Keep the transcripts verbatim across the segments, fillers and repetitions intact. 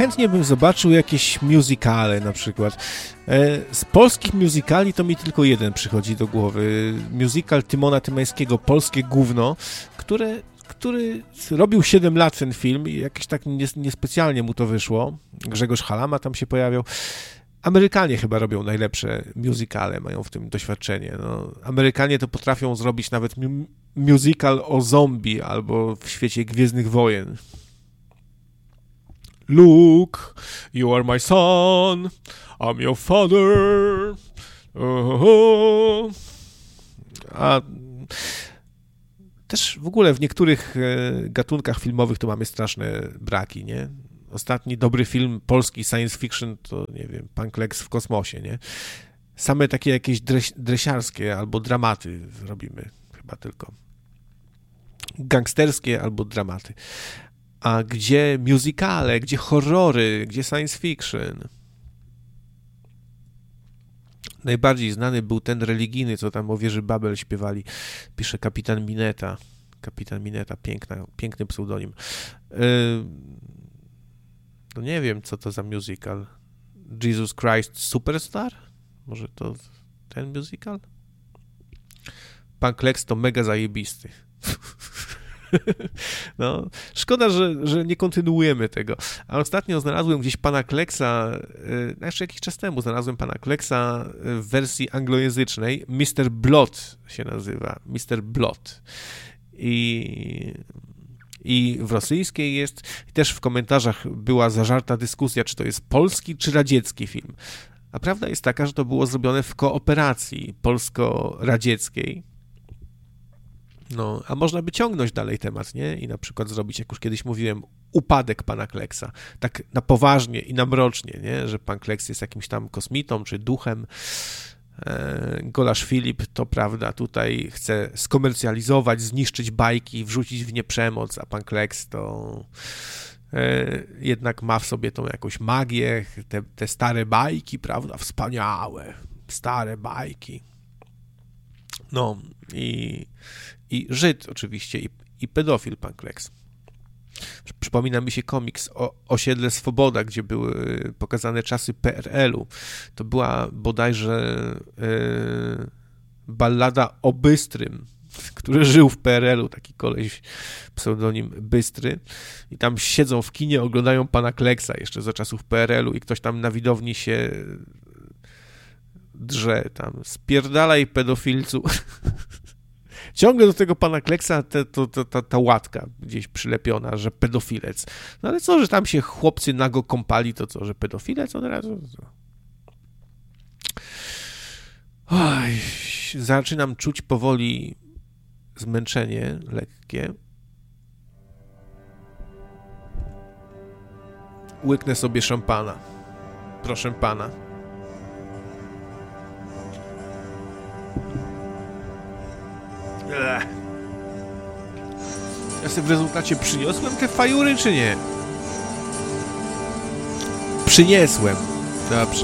chętnie bym zobaczył jakieś musicale na przykład. Z polskich musicali to mi tylko jeden przychodzi do głowy. Musical Tymona Tymańskiego, Polskie Gówno, które, który robił siedem lat ten film i jakoś tak niespecjalnie mu to wyszło. Grzegorz Halama tam się pojawiał. Amerykanie chyba robią najlepsze musicale, mają w tym doświadczenie. No, Amerykanie to potrafią zrobić nawet mu- musical o zombie albo w świecie Gwiezdnych Wojen. Luke, you are my son, I'm your father. Oh. A też w ogóle w niektórych gatunkach filmowych to mamy straszne braki, nie? Ostatni dobry film polski science fiction to, nie wiem, Pan Kleks w kosmosie, nie? Same takie jakieś dreś, dresiarskie albo dramaty robimy chyba tylko. Gangsterskie albo dramaty. A gdzie musicale, gdzie horrory, gdzie science fiction? Najbardziej znany był ten religijny, co tam o wieży Babel śpiewali. Pisze Kapitan Mineta. Kapitan Mineta, piękna, piękny pseudonim. Yy, no nie wiem, co to za musical. Jesus Christ Superstar? Może to ten musical? Pan Kleks to mega zajebisty. No, szkoda, że, że nie kontynuujemy tego. A ostatnio znalazłem gdzieś Pana Kleksa, yy, jeszcze jakiś czas temu znalazłem Pana Kleksa w wersji anglojęzycznej. mister Blood się nazywa. mister Blood. I, I w rosyjskiej jest. I też w komentarzach była zażarta dyskusja, czy to jest polski, czy radziecki film. A prawda jest taka, że to było zrobione w kooperacji polsko-radzieckiej. No, a można by ciągnąć dalej temat, nie? I na przykład zrobić, jak już kiedyś mówiłem, upadek Pana Kleksa. Tak na poważnie i na mrocznie, nie? Że Pan Kleks jest jakimś tam kosmitą czy duchem. E, Golasz Filip, to prawda, tutaj chce skomercjalizować, zniszczyć bajki, wrzucić w nie przemoc, a Pan Kleks to e, jednak ma w sobie tą jakąś magię, te, te stare bajki, prawda? Wspaniałe, stare bajki. No i, i Żyd oczywiście, i, i pedofil Pan Kleks. Przypomina mi się komiks o Osiedle Swoboda, gdzie były pokazane czasy P R L-u. To była bodajże yy, ballada o Bystrym, który żył w P R L-u, taki koleś, pseudonim Bystry. I tam siedzą w kinie, oglądają Pana Kleksa jeszcze za czasów P R L-u i ktoś tam na widowni się drze tam, spierdalaj pedofilcu. Ciągle do tego Pana Kleksa te, to, to, ta, ta łatka gdzieś przylepiona, że pedofilec. No ale co, że tam się chłopcy nago kąpali, to co, że pedofilec od razu? Oj, zaczynam czuć powoli zmęczenie lekkie. Łyknę sobie szampana. Proszę Pana. Ech. Ja sobie w rezultacie przyniosłem te fajury, czy nie? Przyniesłem. Dobrze.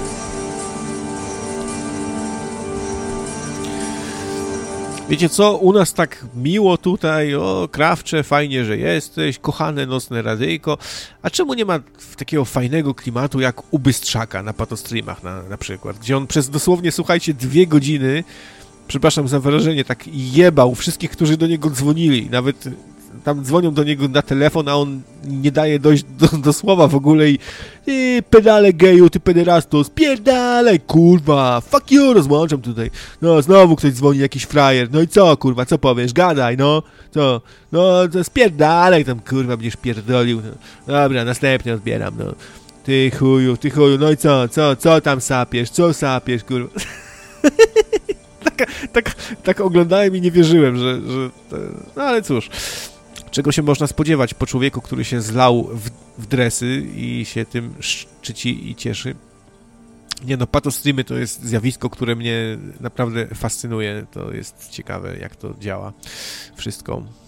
Wiecie co? U nas tak miło tutaj, o, Krawcze, fajnie, że jesteś, kochane nocne radyjko. A czemu nie ma takiego fajnego klimatu jak u Bystrzaka na Patostreamach na, na przykład, gdzie on przez dosłownie, słuchajcie, dwie godziny, przepraszam za wyrażenie, tak jebał wszystkich, którzy do niego dzwonili. Nawet tam dzwonią do niego na telefon, a on nie daje dojść do, do słowa w ogóle i yy, pedale geju, ty pederasto, spierdalaj, kurwa, fuck you, rozłączam tutaj. No, znowu ktoś dzwoni, jakiś frajer, no i co, kurwa, co powiesz, gadaj, no, co, no, to spierdalaj tam, kurwa, będziesz pierdolił, no. Dobra, następnie odbieram, no. Ty chuju, ty chuju, no i co, co, co tam sapiesz, co sapiesz, kurwa. tak, tak, tak oglądałem i nie wierzyłem, że, że no ale cóż, czego się można spodziewać po człowieku, który się zlał w, w dresy i się tym szczyci i cieszy. Nie no, patostreamy to jest zjawisko, które mnie naprawdę fascynuje. To jest ciekawe, jak to działa wszystko.